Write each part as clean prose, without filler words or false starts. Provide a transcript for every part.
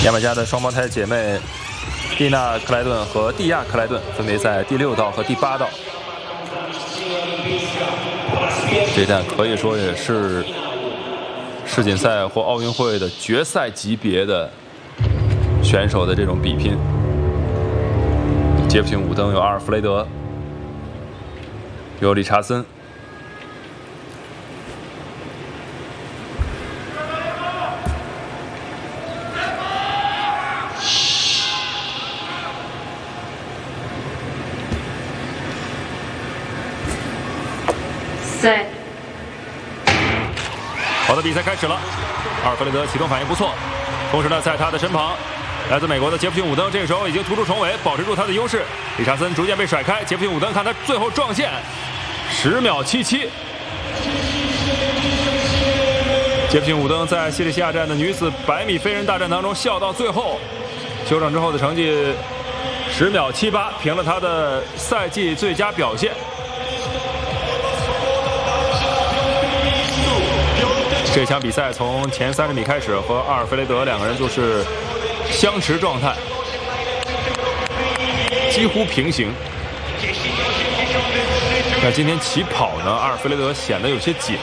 牙买加的双胞胎姐妹蒂娜·克莱顿和蒂亚·克莱顿分别在第6道和第8道。这站可以说也是世锦赛或奥运会的决赛级别的选手的这种比拼。杰弗逊·伍登有阿尔弗雷德，有理查森。好的，比赛开始了。阿尔弗雷德启动反应不错，同时呢，在他的身旁，来自美国的杰弗逊·伍登这个时候已经突出重围，保持住他的优势。理查森逐渐被甩开，杰弗逊·伍登看他最后撞线，10秒77。杰弗逊·伍登在西里西亚站的女子100米飞人大战当中笑到最后，休整之后的成绩10秒78，评了他的赛季最佳表现。这场比赛从前30米开始，和阿尔弗雷德两个人就是相持状态，几乎平行。那今天起跑呢，阿尔弗雷德显得有些紧，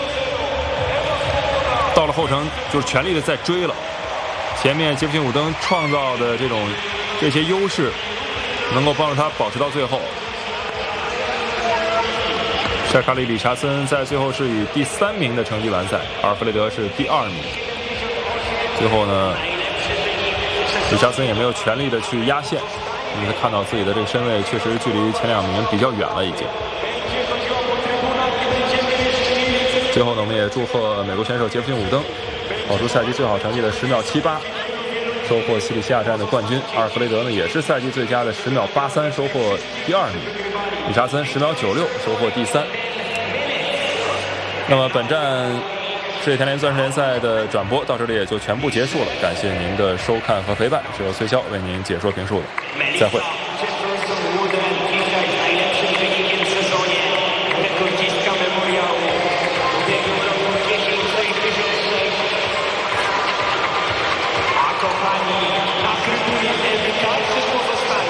到了后程就是全力的在追了。前面杰弗逊·伍登创造的这些优势，能够帮助他保持到最后。塞卡里·理查森在最后是以第3名的成绩完赛，阿尔弗雷德是第2名。最后呢，理查森也没有全力的去压线，因为他看到自己的这个身位确实距离前2名比较远了已经。最后呢，我们也祝贺美国选手杰弗逊·伍登跑出赛季最好成绩的10秒78，收获西里西亚站的冠军。阿尔弗雷德呢也是赛季最佳的10秒83，收获第2名。理查森10秒96，收获第3。那么本站世界田联钻石联赛的转播到这里也就全部结束了，感谢您的收看和陪伴，是由崔潇为您解说评述的，再会。